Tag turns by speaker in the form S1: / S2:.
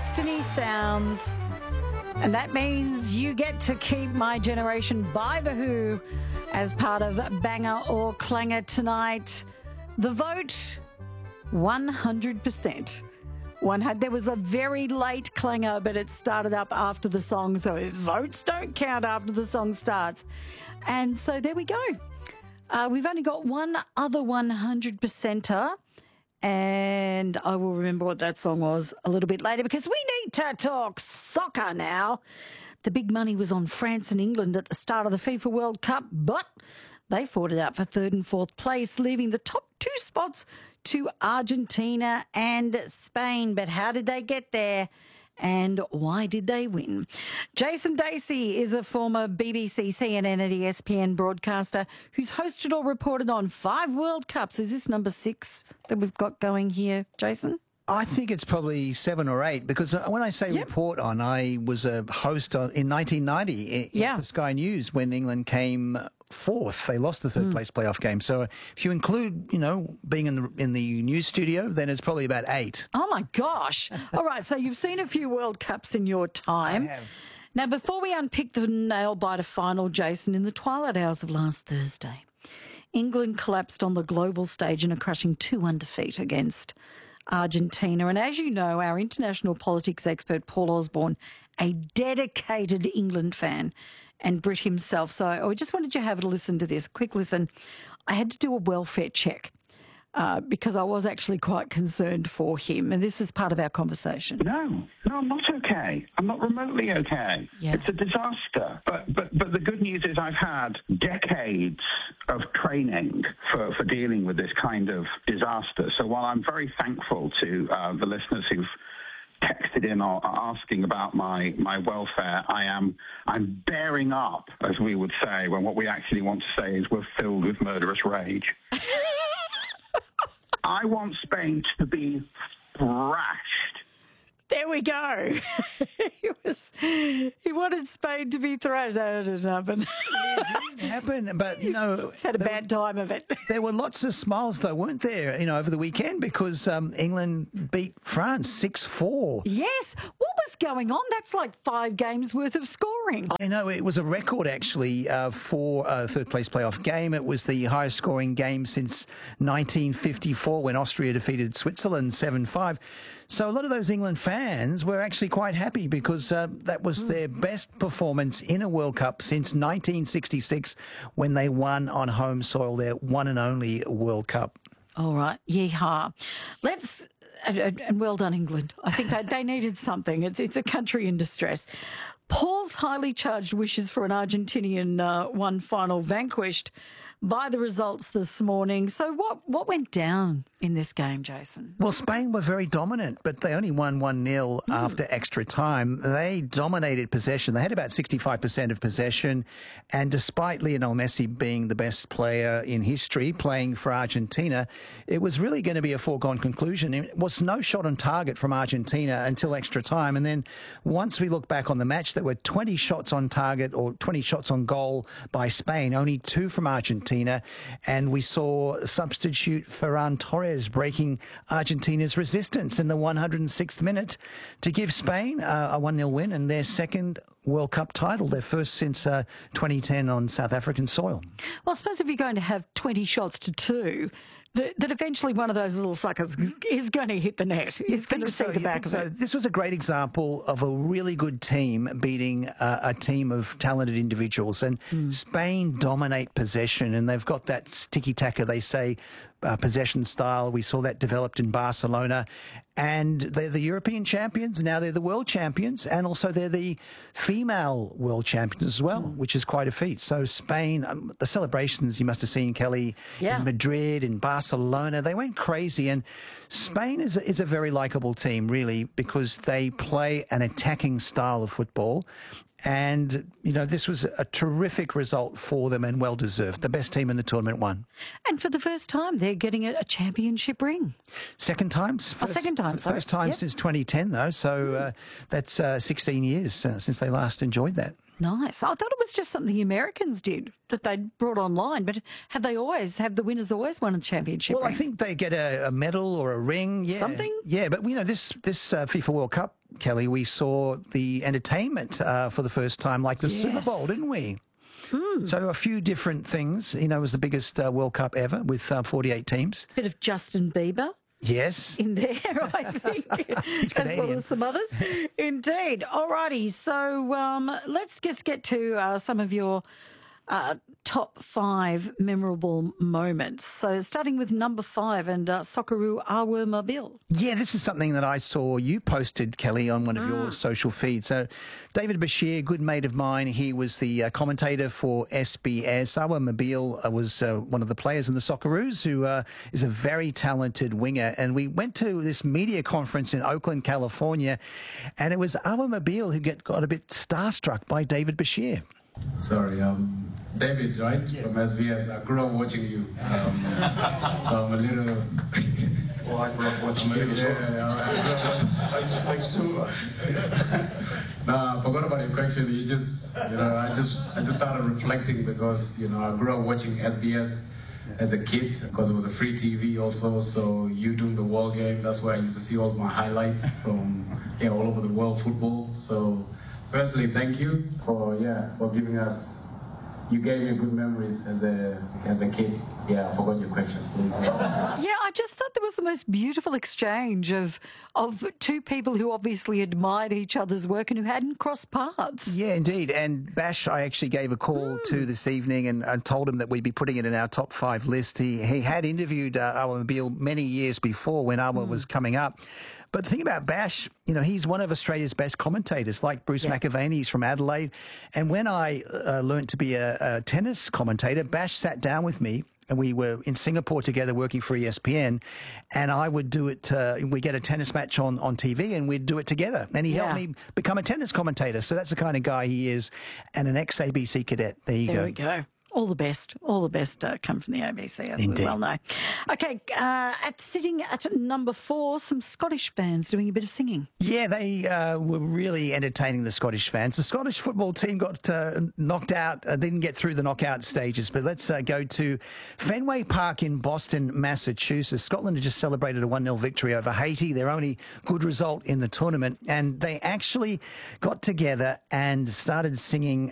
S1: Destiny Sounds. And that means you get to keep My Generation by The Who as part of Banger or Clanger tonight. The vote, 100%. There was a very late clanger, but it started up after the song, so votes don't count after the song starts. And so there we go. We've only got one other 100%er, and I will remember what that song was a little bit later because we need to talk soccer now. The big money was on France and England at the start of the FIFA World Cup, but they fought it out for third and fourth place, leaving the top two spots to Argentina and Spain. But how did they get there? And why did they win? Jason Dacey is a former BBC, CNN and ESPN broadcaster who's hosted or reported on 5 World Cups. Is this number 6 that we've got going here, Jason?
S2: I think it's probably 7 or 8 because when I say report on, I was a host in 1990 for Sky News when England came fourth. They lost the third place playoff game. So if you include, being in the news studio, then it's probably about 8.
S1: Oh my gosh. All right. So you've seen a few World Cups in your time.
S2: I have.
S1: Now, before we unpick the nail-biter final, Jason, in the twilight hours of last Thursday, England collapsed on the global stage in a crushing 2-1 defeat against Argentina. And as you know, our international politics expert, Paul Osborne, a dedicated England fan and Brit himself. So I just wanted you to have a listen to this. Quick listen. I had to do a welfare check because I was actually quite concerned for him. And this is part of our conversation.
S3: No, I'm not okay. I'm not remotely okay.
S1: Yeah.
S3: It's a disaster. But the good news is I've had decades of training for dealing with this kind of disaster. So while I'm very thankful to the listeners who've texted in or asking about my welfare, I'm bearing up, as we would say, when what we actually want to say is we're filled with murderous rage. I want Spain to be thrashed.
S1: There we go. He wanted Spain to be thrashed. That didn't happen.
S2: It didn't happen, but,
S1: He's had a bad time of it.
S2: There were lots of smiles, though, weren't there, over the weekend because England beat France 6-4.
S1: Yes. What was going on? That's like 5 games worth of scoring.
S2: I know, it was a record, actually, for a third-place playoff game. It was the highest-scoring game since 1954 when Austria defeated Switzerland 7-5. So a lot of those England fans were actually quite happy because that was their best performance in a World Cup since 1966 when they won on home soil their one and only World Cup.
S1: All right. Yeehaw. And well done, England. I think they needed something. It's a country in distress. Paul's highly charged wishes for an Argentinian one final vanquished by the results this morning. So what went down in this game, Jason?
S2: Well, Spain were very dominant, but they only won 1-0 after extra time. They dominated possession. They had about 65% of possession. And despite Lionel Messi being the best player in history playing for Argentina, it was really going to be a foregone conclusion. It was no shot on target from Argentina until extra time. And then once we look back on the match, there were 20 shots on target or 20 shots on goal by Spain, only 2 from Argentina. And we saw substitute Ferran Torres breaking Argentina's resistance in the 106th minute to give Spain a 1-0 win and their second World Cup title, their first since 2010 on South African soil.
S1: Well, I suppose if you're going to have 20 shots to 2, that eventually one of those little suckers is going to hit the net. It's going to see the back of it.
S2: This was a great example of a really good team beating a team of talented individuals. And Spain dominate possession, and they've got that tiki-taka, they say, possession style. We saw that developed in Barcelona. And they're the European champions. Now they're the world champions. And also they're the female world champions as well, which is quite a feat. So Spain, the celebrations you must have seen, Kelly, in Madrid, in Barcelona, they went crazy. And Spain is a very likeable team, really, because they play an attacking style of football. And, this was a terrific result for them and well-deserved. The best team in the tournament won.
S1: And for the first time, they're getting a championship ring.
S2: Second time?
S1: Second time,
S2: First time since 2010, though. So that's 16 years since they last enjoyed that.
S1: Nice. I thought it was just something the Americans did that they brought online, but have the winners always won a championship?
S2: Well, I
S1: ring?
S2: think they get a medal or a ring. Yeah.
S1: Something?
S2: Yeah, but this FIFA World Cup, Kelly, we saw the entertainment for the first time, like the Super Bowl, didn't we? So a few different things. It was the biggest World Cup ever with 48 teams.
S1: Bit of Justin Bieber.
S2: Yes.
S1: In there, I think, as well as some others. Indeed. Alrighty, so let's just get to some of your top 5 memorable moments. So starting with number 5 and Socceroo Awer Mabil.
S2: Yeah, this is something that I saw you posted, Kelly, on one of your social feeds. So David Bashir, good mate of mine, he was the commentator for SBS. Awer Mabil was one of the players in the Socceroos, who is a very talented winger. And we went to this media conference in Oakland, California, and it was Awer Mabil who got a bit starstruck by David Bashir.
S4: Sorry, David, right? Yeah. From SBS. I grew up watching you. So I'm a little...
S5: Well, I grew up watching you as well. Thanks too.
S4: No, I forgot about your question. I just started reflecting because, I grew up watching SBS as a kid because it was a free TV also. So you doing the world game, that's where I used to see all my highlights from all over the world football. So firstly, thank you for giving us. You gave me good memories as a kid. Yeah, I forgot your question, please.
S1: Yeah, I just thought there was the most beautiful exchange of two people who obviously admired each other's work and who hadn't crossed paths.
S2: Yeah, indeed. And Bash, I actually gave a call to this evening and told him that we'd be putting it in our top 5 list. He had interviewed Awer Mabil many years before when Awer was coming up. But the thing about Bash, he's one of Australia's best commentators, like Bruce McAvaney. He's from Adelaide. And when I learnt to be a tennis commentator, Bash sat down with me, and we were in Singapore together working for ESPN, and I would do it, we get a tennis match on TV, and we'd do it together. And he helped me become a tennis commentator. So that's the kind of guy he is, and an ex-ABC cadet. There you go.
S1: There we go. All the best come from the ABC, as we well know. Okay, sitting at number 4, some Scottish fans doing a bit of singing.
S2: Yeah, they were really entertaining, the Scottish fans. The Scottish football team got knocked out, didn't get through the knockout stages. But let's go to Fenway Park in Boston, Massachusetts. Scotland had just celebrated a 1-0 victory over Haiti, their only good result in the tournament. And they actually got together and started singing